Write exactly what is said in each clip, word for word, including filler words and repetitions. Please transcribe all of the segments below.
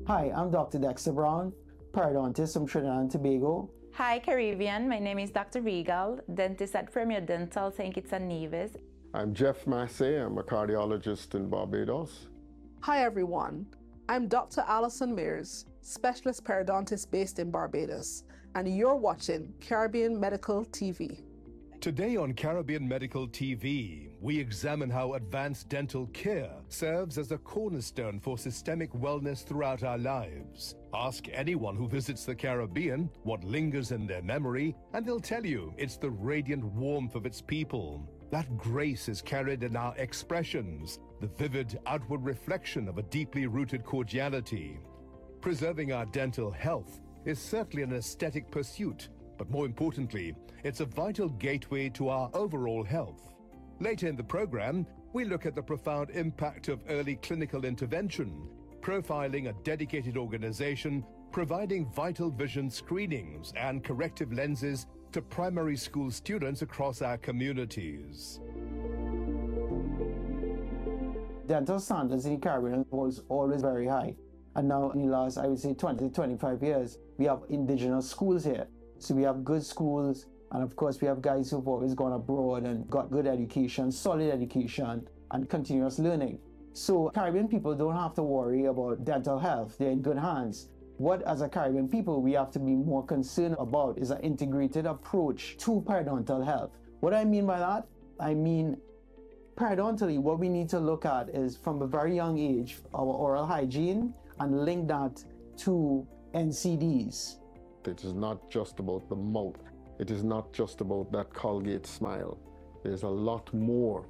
Hi, I'm Doctor Dexter Brown, periodontist from Trinidad and Tobago. Hi, Caribbean. My name is Doctor Regal, dentist at Premier Dental, Saint Kitts and Nevis. I'm Jeff Massey. I'm a cardiologist in Barbados. Hi, everyone. I'm Doctor Alison Mears, specialist periodontist based in Barbados, and you're watching Caribbean Medical T V. Today on Caribbean Medical T V, we examine how advanced dental care serves as a cornerstone for systemic wellness throughout our lives. Ask anyone who visits the Caribbean what lingers in their memory, and they'll tell you it's the radiant warmth of its people. That grace is carried in our expressions, the vivid outward reflection of a deeply rooted cordiality. Preserving our dental health is certainly an aesthetic pursuit, but more importantly, it's a vital gateway to our overall health. Later in the program, we look at the profound impact of early clinical intervention, profiling a dedicated organization, providing vital vision screenings and corrective lenses to primary school students across our communities. Dental standards in the Caribbean was always very high. And now in the last, I would say, twenty to twenty-five years, we have indigenous schools here. So we have good schools, and of course we have guys who've always gone abroad and got good education, solid education, and continuous learning. So Caribbean people don't have to worry about dental health. They're in good hands. What, as a Caribbean people, we have to be more concerned about is an integrated approach to periodontal health. What I mean by that? I mean, periodontally, what we need to look at is from a very young age, our oral hygiene, and link that to N C Ds. It is not just about the mouth. It is not just about that Colgate smile. There's a lot more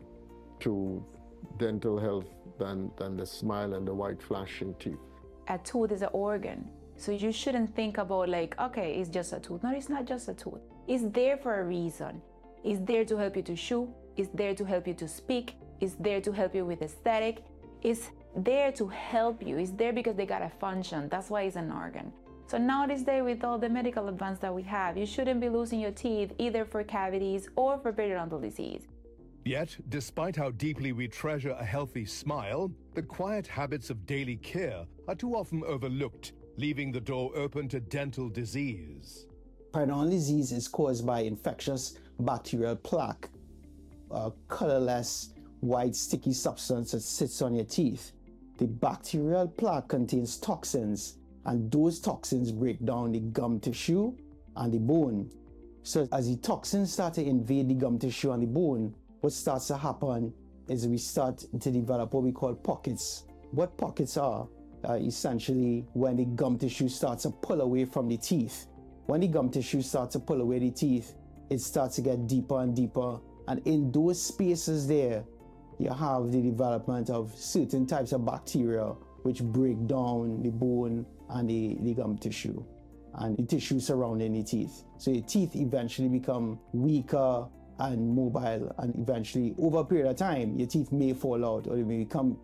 to dental health than, than the smile and the white flashing teeth. A tooth is an organ. So you shouldn't think about like, okay, it's just a tooth. No, it's not just a tooth. It's there for a reason. It's there to help you to chew. It's there to help you to speak. It's there to help you with aesthetic. It's there to help you. It's there because they got a function. That's why it's an organ. So now this day, with all the medical advance that we have, you shouldn't be losing your teeth either for cavities or for periodontal disease. Yet, despite how deeply we treasure a healthy smile, the quiet habits of daily care are too often overlooked, leaving the door open to dental disease. Periodontal disease is caused by infectious bacterial plaque, a colorless, white, sticky substance that sits on your teeth. The bacterial plaque contains toxins, and those toxins break down the gum tissue and the bone. So as the toxins start to invade the gum tissue and the bone, what starts to happen is we start to develop what we call pockets. What pockets are, uh, essentially when the gum tissue starts to pull away from the teeth. When the gum tissue starts to pull away the teeth, it starts to get deeper and deeper. And in those spaces there, you have the development of certain types of bacteria which break down the bone and the, the gum tissue and the tissue surrounding the teeth. So your teeth eventually become weaker and mobile, and eventually over a period of time your teeth may fall out or they may become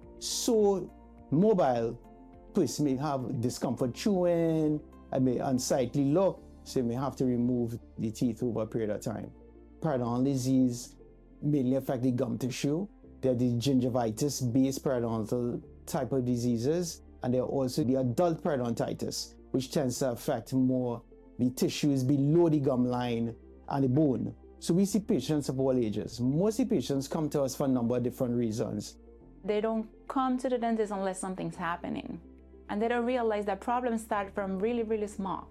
so mobile, person may have discomfort chewing, and may unsightly look, so you may have to remove the teeth over a period of time. Periodontal disease mainly affect the gum tissue. They're the gingivitis-based periodontal type of diseases, and there are also the adult periodontitis, which tends to affect more the tissues below the gum line and the bone. So we see patients of all ages. Most of the patients come to us for a number of different reasons. They don't come to the dentist unless something's happening. And they don't realize that problems start from really, really small.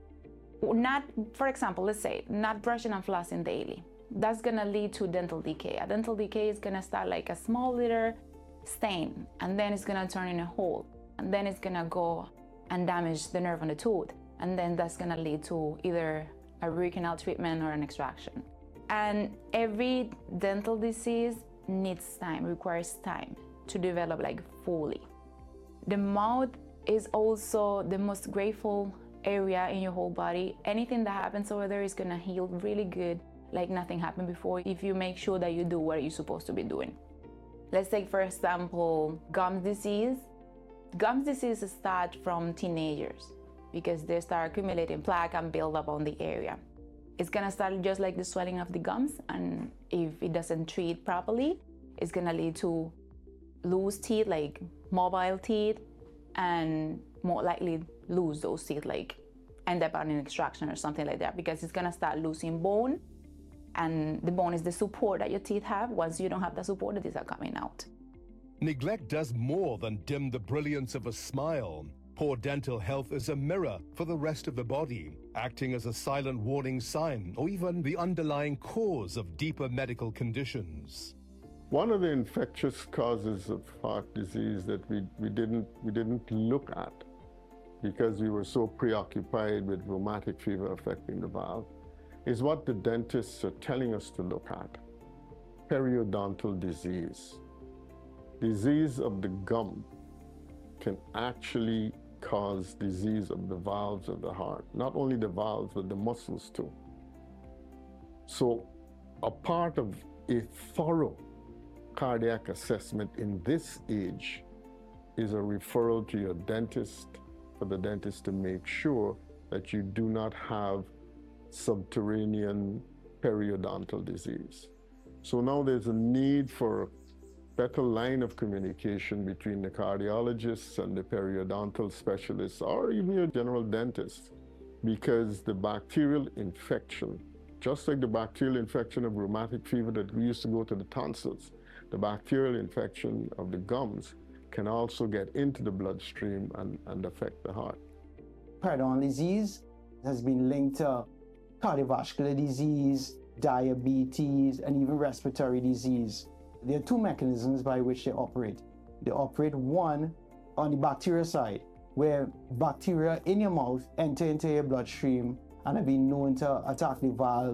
Not, for example, let's say, not brushing and flossing daily. That's gonna lead to dental decay. A dental decay is gonna start like a small little stain, and then it's gonna turn in a hole. And then it's gonna go and damage the nerve on the tooth. And then that's gonna lead to either a root canal treatment or an extraction. And every dental disease needs time, requires time to develop like fully. The mouth is also the most grateful area in your whole body. Anything that happens over there is gonna heal really good, like nothing happened before, if you make sure that you do what you're supposed to be doing. Let's take, for example, gums disease. Gums disease starts from teenagers because they start accumulating plaque and build up on the area. It's gonna start just like the swelling of the gums, and if it doesn't treat properly, it's gonna lead to loose teeth, like mobile teeth, and more likely lose those teeth, like end up on an extraction or something like that, because it's gonna start losing bone, and the bone is the support that your teeth have. Once you don't have the support, the teeth are coming out. Neglect does more than dim the brilliance of a smile. Poor dental health is a mirror for the rest of the body, acting as a silent warning sign or even the underlying cause of deeper medical conditions. One of the infectious causes of heart disease that we, we, didn't, we didn't look at because we were so preoccupied with rheumatic fever affecting the valve is what the dentists are telling us to look at: periodontal disease. Disease of the gum can actually cause disease of the valves of the heart. Not only the valves, but the muscles too. So a part of a thorough cardiac assessment in this age is a referral to your dentist for the dentist to make sure that you do not have subterranean periodontal disease. So now there's a need for a better line of communication between the cardiologists and the periodontal specialists, or even your general dentist, because the bacterial infection, just like the bacterial infection of rheumatic fever that we used to go to the tonsils, the bacterial infection of the gums can also get into the bloodstream and, and affect the heart. Periodontal disease has been linked to cardiovascular disease, diabetes, and even respiratory disease. There are two mechanisms by which they operate. They operate, one, on the bacterial side, where bacteria in your mouth enter into your bloodstream and have been known to attack the valve